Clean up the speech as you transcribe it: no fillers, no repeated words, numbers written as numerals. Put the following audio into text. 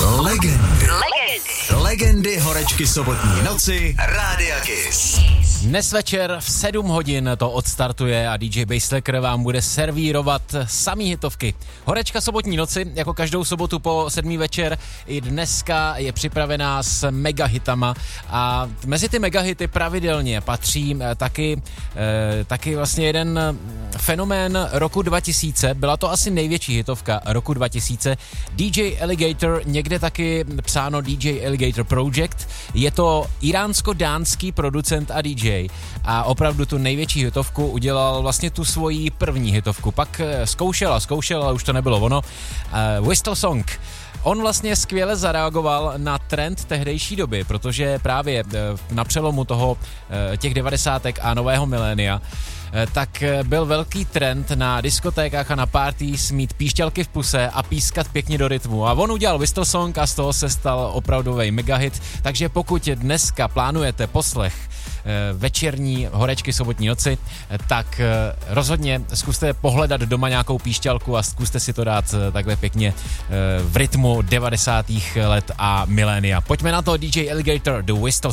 Legendy horečky sobotní noci Rádia Kiss. Dnes večer v 7 hodin to odstartuje a DJ Basslacker vám bude servírovat samý hitovky. Horečka sobotní noci, jako každou sobotu po 7 večer, i dneska je připravená s megahitama a mezi ty megahity pravidelně patří taky vlastně jeden fenomén roku 2000, byla to asi největší hitovka roku 2000, DJ Alligator, někde taky psáno DJ Alligator Project, je to iránsko-dánský producent a DJ a opravdu tu největší hitovku udělal vlastně tu svoji první hitovku, pak zkoušel, ale už to nebylo ono, Whistle Song. On vlastně skvěle zareagoval na trend tehdejší doby, protože právě na přelomu těch 90. a nového milénia tak byl velký trend na diskotékách a na parties mít píšťalky v puse a pískat pěkně do rytmu. A on udělal Whistle Song a z toho se stal opravdový megahit, takže pokud dneska plánujete poslech večerní horečky sobotní noci, tak rozhodně zkuste pohledat doma nějakou píšťalku a zkuste si to dát takhle pěkně v rytmu 90. let a milénia. Pojďme na to, DJ Alligator, The Whistle